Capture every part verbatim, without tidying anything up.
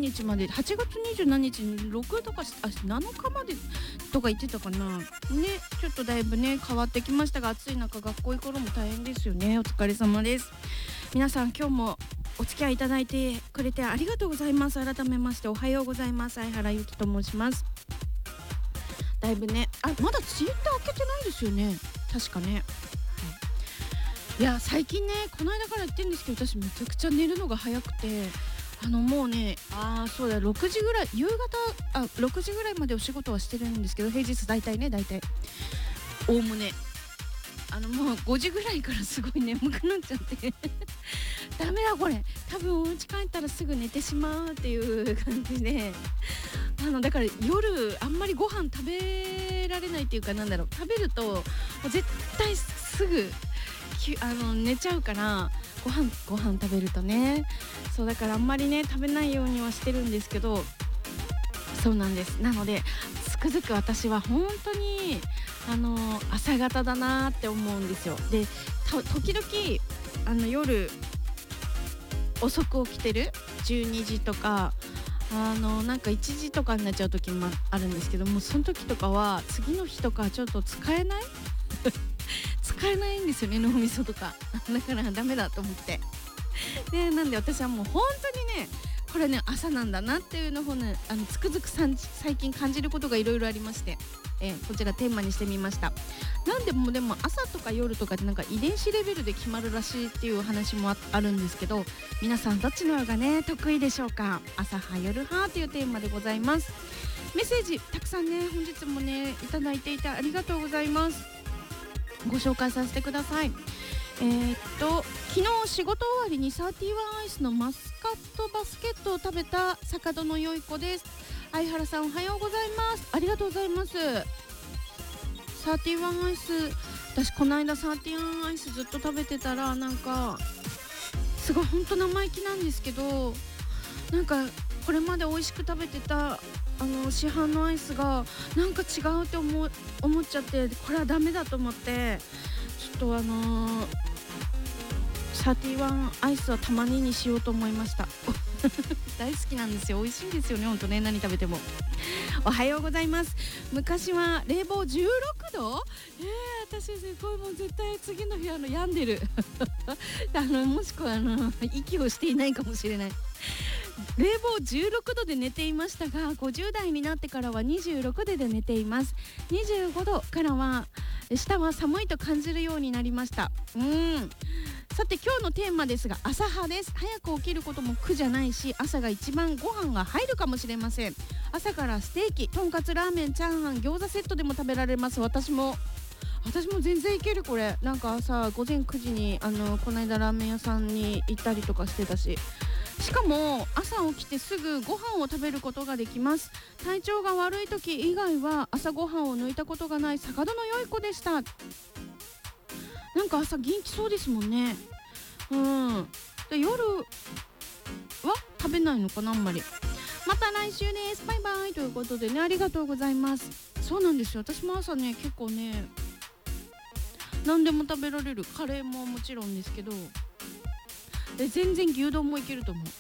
にちまで、はちがつにじゅうしちにちにろくとかあなのかまでとか言ってたかなね。ちょっとだいぶね変わってきましたが、暑い中学校行くのも大変ですよね。お疲れ様です。皆さん今日もお付き合いいただいてくれてありがとうございます。改めましておはようございます。相原ゆきと申します。だいぶね、あ、まだツイッター開けてないですよね、確かね。いや最近ね、この間から言ってるんですけど、私めちゃくちゃ寝るのが早くて、あのもうね、あーそうだ、ろくじぐらい、夕方あろくじぐらいまでお仕事はしてるんですけど、平日大体ね、大体おおむねあのもうごじぐらいからすごい眠くなっちゃってダメだこれ、多分お家帰ったらすぐ寝てしまうっていう感じで、あのだから夜あんまりご飯食べられないっていうか、なんだろう、食べるともう絶対すぐきあの寝ちゃうから、ご飯ご飯食べるとね、そうだからあんまりね食べないようにはしてるんですけど、そうなんです。なのでつくづく私は本当にあの朝方だなって思うんですよ。で時々あの夜遅く起きてるじゅうにじとか、あのなんかいちじとかになっちゃう時もあるんですけども、その時とかは次の日とかちょっと使えない使えないんですよね、脳みそとかだからダメだと思ってで、なんで私はもう本当にね、これね朝なんだなっていうのをね、あのつくづく最近感じることがいろいろありまして、えー、こちらテーマにしてみました。なんでもでも朝とか夜とかってなんか遺伝子レベルで決まるらしいっていう話も あ, あるんですけど、皆さんどっちの方がね得意でしょうか。朝派夜派というテーマでございます。メッセージたくさんね本日もねいただいていてありがとうございます。ご紹介させてください。えー、っと昨日仕事終わりにサーティワンアイスのマスカットバスケットを食べた坂戸のよい子です。相原さんおはようございます。ありがとうございます。サーティワンアイス、私この間サーティワンアイスずっと食べてたら、なんかすごい本当生意気なんですけど、なんかこれまで美味しく食べてたあの市販のアイスがなんか違うって思, 思っちゃって、これはダメだと思って、ちょっとあのー、サーティワンアイスはたまににしようと思いました大好きなんですよ。美味しいんですよね、ほんとね、何食べても。おはようございます。昔は冷房じゅうろくど、えー、私すごいもう絶対次の日あの病んでるあのもしくはあの息をしていないかもしれない。冷房じゅうろくどで寝ていましたが、ごじゅう代になってからはにじゅうろくどで寝ています。にじゅうごどからは下は寒いと感じるようになりました。うーんさて今日のテーマですが、朝派です。早く起きることも苦じゃないし、朝が一番ご飯が入るかもしれません。朝からステーキ、とんかつ、ラーメン、チャーハン、餃子セットでも食べられます。私も私も全然いけるこれ。なんか朝ごぜんくじにあのこの間ラーメン屋さんに行ったりとかしてたし、しかも朝起きてすぐご飯を食べることができます。体調が悪い時以外は朝ご飯を抜いたことがない坂戸のよい子でした。なんか朝元気そうですもんね。うんで夜は食べないのかな、あんまり。また来週です、バイバイということでね、ありがとうございます。そうなんですよ、私も朝ね結構ね何でも食べられる。カレーももちろんですけど、で全然牛丼もいけると思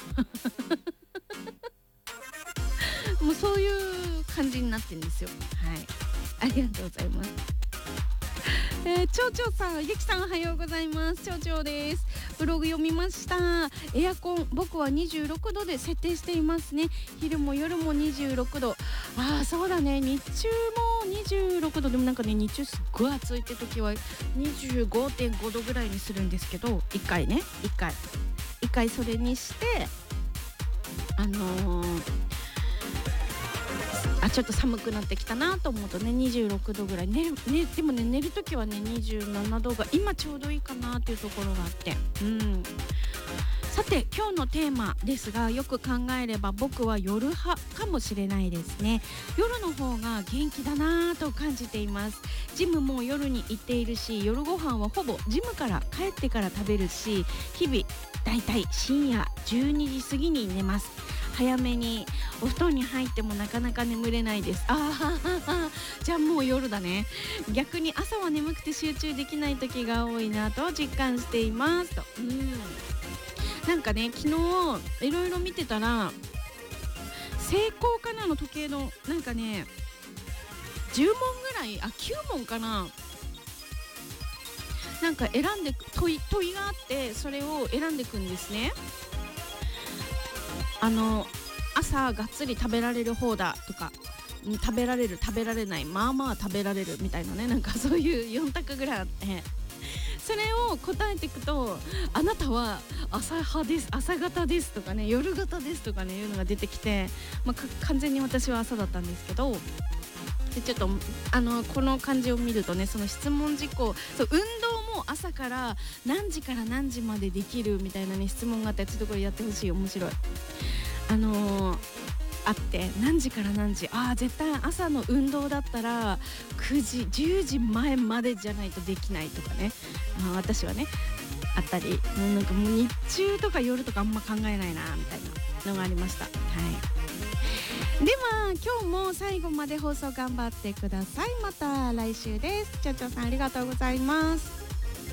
うもうそういう感じになってるんですよ。はい、ありがとうございます。えー、ちょうちょうさん、ゆきさんおはようございます。ちょうちょうです。ブログ読みました。エアコン僕はにじゅうろくどで設定していますね。昼も夜もにじゅうろくど。ああそうだね、日中もにじゅうろくどでもなんかね、日中すっごい暑いって時は にじゅうごてんごどぐらいにするんですけど、いっかいねいっかいいっかいそれにしてあのーあちょっと寒くなってきたなと思うとね、にじゅうろくどぐらい、ねね、でもね寝るときはねにじゅうななどが今ちょうどいいかなっていうところがあって、うんさて今日のテーマですが、よく考えれば僕は夜派かもしれないですね。夜の方が元気だなと感じています。ジムも夜に行っているし、夜ご飯はほぼジムから帰ってから食べるし、日々だいたい深夜じゅうにじ過ぎに寝ます。早めにお布団に入ってもなかなか眠れないです。あーじゃあもう夜だね。逆に朝は眠くて集中できない時が多いなと実感していますと。うんなんかね昨日いろいろ見てたら、 成功かなの時計のなんかねじゅう問ぐらい、あきゅう問かな、なんか選んで問い、問いがあって、それを選んでいくんですね。あの朝がっつり食べられる方だとか、食べられる食べられない、まあまあ食べられるみたいなね、なんかそういうよん択ぐらいあって、それを答えていくと、あなたは朝派です、朝型ですとかね、夜型ですとかねいうのが出てきて、まあ、完全に私は朝だったんですけど、でちょっとあのこの漢字を見るとね、その質問事項、そう運動も朝から何時から何時までできるみたいなね質問があって、ちょっとこれやってほしい、面白い。あのー、あって何時から何時、ああ絶対朝の運動だったらくじじゅうじまえまでじゃないとできないとかね、あ私はねあったり、もうなんかもう日中とか夜とかあんま考えないなみたいなのがありました。はい、では今日も最後まで放送頑張ってください。また来週です。ちょちょさんありがとうございます。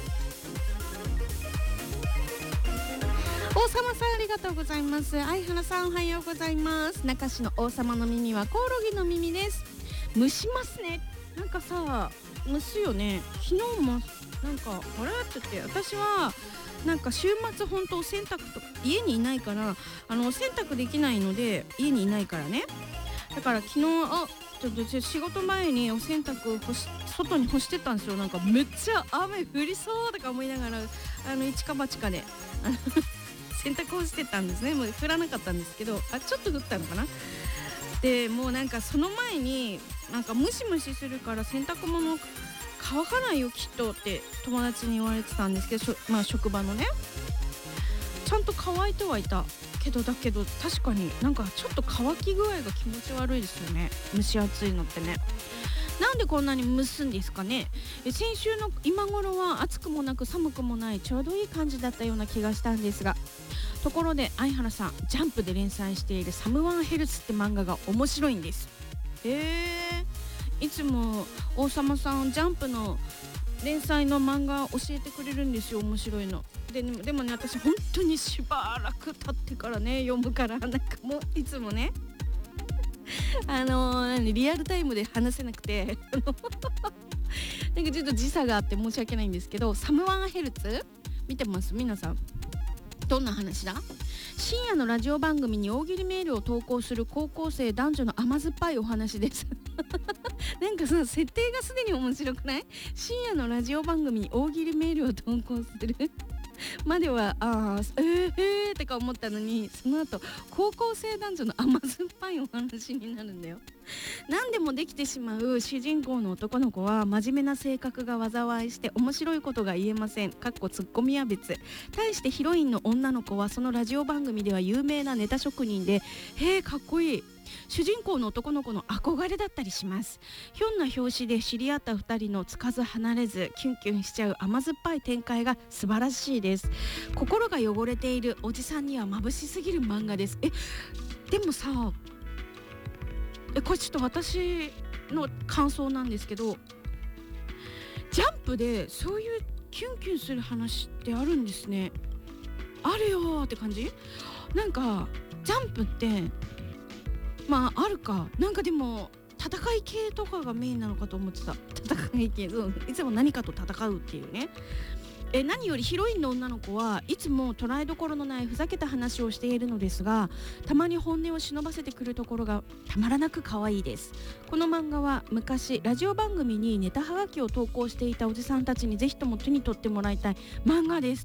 王様さんありがとうございます。相原さんおはようございます。中市の王様の耳はコオロギの耳です。蒸しますね。なんかさ蒸すよね。昨日もなんかあれって言って、私はなんか週末本当お洗濯とか家にいないから、あのお洗濯できないので、家にいないからね、だから昨日あちょっと仕事前にお洗濯を干し外に干してたんですよ。なんかめっちゃ雨降りそうとか思いながら、あの一か八かで洗濯をしてたんですね。もう降らなかったんですけど、あちょっと降ったのかな。でもうなんかその前になんかムシムシするから洗濯物乾かないよきっとって友達に言われてたんですけど、まあ職場のね、ちゃんと乾いてはいたけど、だけど確かになんかちょっと乾き具合が気持ち悪いですよね。蒸し暑いのってね。なんでこんなに蒸すんですかね。先週の今頃は暑くもなく寒くもないちょうどいい感じだったような気がしたんですが、ところで相原さん、ジャンプで連載しているサムワンヘルツって漫画が面白いんです。えー、いつも王様さんジャンプの連載の漫画教えてくれるんですよ、面白いので。でもね、私本当にしばらく経ってからね読むから、なんかもういつもねあのー、リアルタイムで話せなくてなんかちょっと時差があって申し訳ないんですけど、サムワンヘルツ見てます皆さん。どんな話だ。深夜のラジオ番組に大喜利メールを投稿する高校生男女の甘酸っぱいお話ですなんかその設定がすでに面白くない？深夜のラジオ番組に大喜利メールを投稿するまではああえー、えーってか思ったのに、その後高校生男女の甘酸っぱいお話になるんだよ。何でもできてしまう主人公の男の子は真面目な性格が災いして面白いことが言えません。かっこツッコミは別。対してヒロインの女の子はそのラジオ番組では有名なネタ職人で、へえかっこいい。主人公の男の子の憧れだったりします。ひょんな拍子で知り合ったふたりのつかず離れずキュンキュンしちゃう甘酸っぱい展開が素晴らしいです。心が汚れているおじさんには眩しすぎる漫画です。えでもさ、えこれちょっと私の感想なんですけど、ジャンプでそういうキュンキュンする話ってあるんですね。あるよって感じ。なんかジャンプってまああるかなんか、でも戦い系とかがメインなのかと思ってた。戦い系、そう、いつも何かと戦うっていうね。え何よりヒロインの女の子はいつも捉えどころのないふざけた話をしているのですが、たまに本音を忍ばせてくるところがたまらなく可愛いです。この漫画は昔ラジオ番組にネタはがきを投稿していたおじさんたちにぜひとも手に取ってもらいたい漫画です。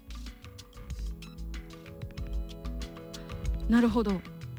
なるほど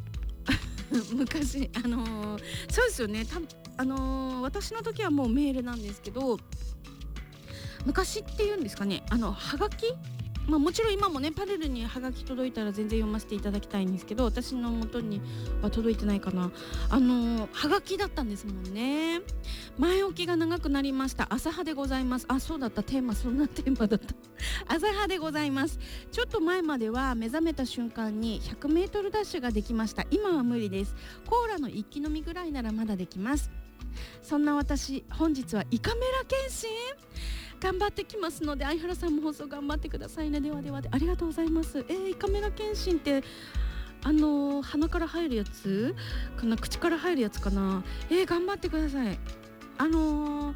昔あのー、そうですよね。たあのー、私の時はもうメールなんですけど、昔っていうんですかね、あのハガキ、まあ、もちろん今もねパルルにハガキ届いたら全然読ませていただきたいんですけど、私の元には届いてないかな。あのー、ハガキだったんですもんね。前置きが長くなりました。朝派でございます。あ、そうだった、テーマそんなテーマだった朝派でございます。ちょっと前までは目覚めた瞬間にひゃくメートルダッシュができました。今は無理です。コーラの一気飲みぐらいならまだできます。そんな私、本日は胃カメラ検診頑張ってきますので、相原さんも放送頑張ってくださいね。ではではで、ありがとうございます。えー、胃カメラ検診ってあのー、鼻から入るやつかな、口から入るやつかな。えー、頑張ってください。あのー、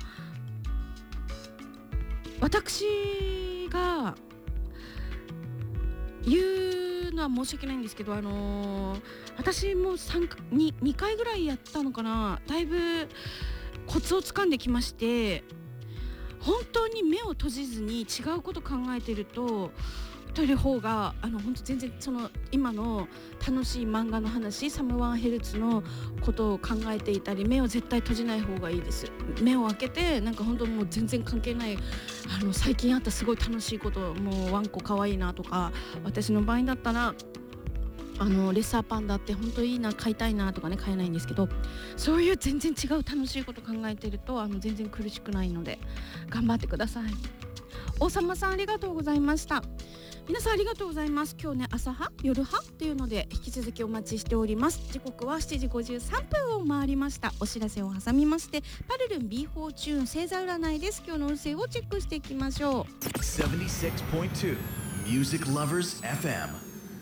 私が言うのは申し訳ないんですけど、あのー、私もさんかににかいぐらいやったのかな。だいぶコツをつかんできまして、本当に目を閉じずに違うこと考えてるとという方があの本当全然その今の楽しい漫画の話、サムワンヘルツのことを考えていたり、目を絶対閉じない方がいいです。目を開けてなんか本当もう全然関係ない、あの最近あったすごい楽しいこと、もうワンコ可愛いなとか、私の場合だったらあのレッサーパンダって本当いいな、飼いたいなとかね、飼えないんですけど、そういう全然違う楽しいこと考えてるとあの全然苦しくないので頑張ってください。王様さんありがとうございました。皆さんありがとうございます。今日ね、朝派夜派っていうので引き続きお待ちしております。時刻はしちじごじゅうさんぷんを回りました。お知らせを挟みまして、パルルン ビーフォー チューン星座占いです。今日の運勢をチェックしていきましょう。 セブンティシックスポイントツー Music Lovers エフエム。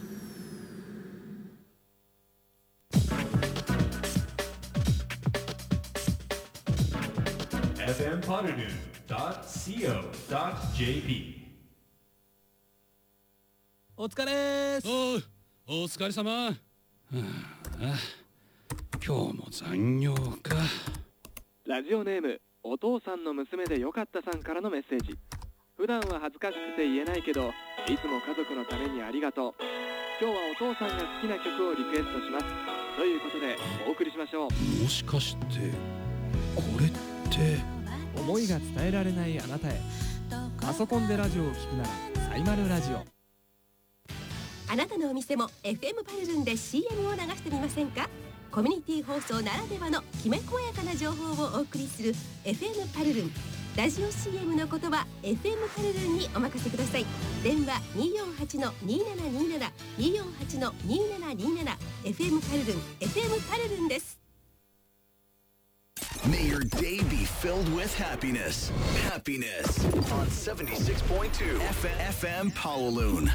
エフエム パルルン ドット シーオー ドット ジェーピー。 お疲れーす。 おう、お疲れ様。はあ、あ今日も残業か。 ラジオネームお父さんの娘でよかったさんからのメッセージ。普段は恥ずかしくて言えないけど、いつも家族のためにありがとう。今日はお父さんが好きな曲をリクエストします。ということでお送りしましょう。 もしかしてこれって思いが伝えられないあなたへ。パソコンでラジオを聞くならサイマルラジオ。 あなたのお店も エフエム パルルンで シーエム を流してみませんか。コミュニティ放送ならではのきめ細やかな情報をお送りする エフエム パルルン。ラジオ シーエム のことは エフエム パルルンにお任せください。電話 にーよんはちのにーななにーなな にーよんはちのにーななにーなな エフエム パルルン エフエム パルルンです。 May your day be filled with happiness. Happiness on セブンティシックスポイントツー エフエム Pawaloon。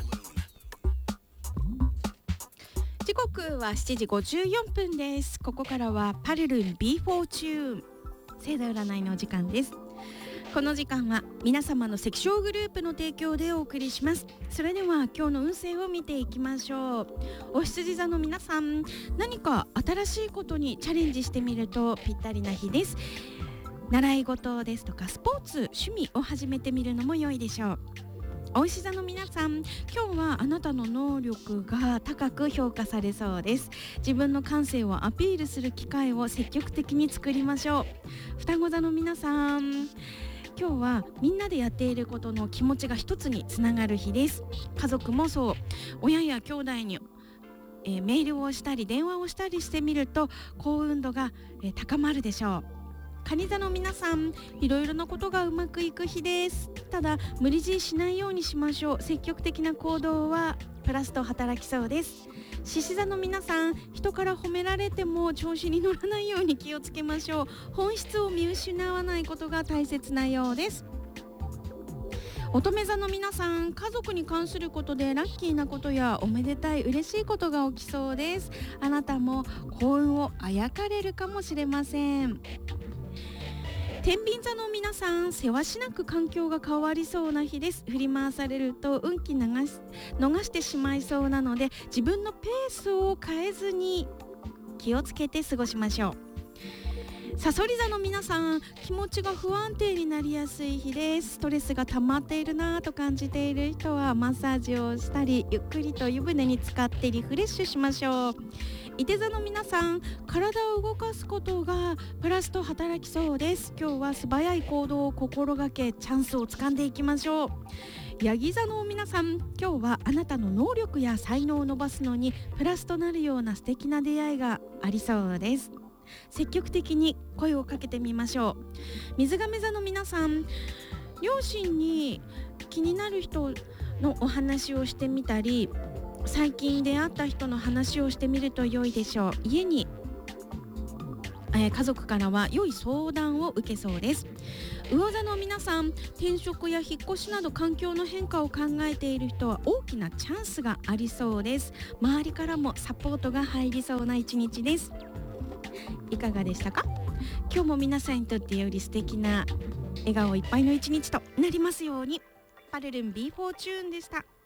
時刻はしちじごじゅうよんぷんです。ここからはパルルン ビーフォー チューン星座占いのお時間です。この時間は皆様のセキショーグループの提供でお送りします。それでは今日の運勢を見ていきましょう。お羊座の皆さん、何か新しいことにチャレンジしてみるとぴったりな日です。習い事ですとかスポーツ、趣味を始めてみるのも良いでしょう。お牛座の皆さん、今日はあなたの能力が高く評価されそうです。自分の感性をアピールする機会を積極的に作りましょう。双子座の皆さん、今日はみんなでやっていることの気持ちが一つにつながる日です。家族もそう、親や兄弟に、えー、メールをしたり電話をしたりしてみると幸運度が、えー、高まるでしょう。蟹座の皆さん、いろいろなことがうまくいく日です。ただ無理強いしないようにしましょう。積極的な行動はプラスと働きそうです。獅子座の皆さん、人から褒められても調子に乗らないように気をつけましょう。本質を見失わないことが大切なようです。乙女座の皆さん、家族に関することでラッキーなことやおめでたい嬉しいことが起きそうです。あなたも幸運をあやかれるかもしれません。天秤座の皆さん、せわしなく環境が変わりそうな日です。振り回されると運気流し逃してしまいそうなので、自分のペースを変えずに気をつけて過ごしましょう。さそり座の皆さん、気持ちが不安定になりやすい日です。ストレスが溜まっているなぁと感じている人はマッサージをしたり、ゆっくりと湯船に浸かってリフレッシュしましょう。いて座の皆さん、体を動かすことがプラスと働きそうです。今日は素早い行動を心がけ、チャンスをつかんでいきましょう。ヤギ座の皆さん、今日はあなたの能力や才能を伸ばすのにプラスとなるような素敵な出会いがありそうです。積極的に声をかけてみましょう。水亀座の皆さん、両親に気になる人のお話をしてみたり、最近出会った人の話をしてみると良いでしょう。家に、ええー、家族からは良い相談を受けそうです。魚座の皆さん、転職や引っ越しなど環境の変化を考えている人は大きなチャンスがありそうです。周りからもサポートが入りそうな一日です。いかがでしたか？今日も皆さんにとってより素敵な笑顔いっぱいの一日となりますように。パルルン ビーフォー チューンでした。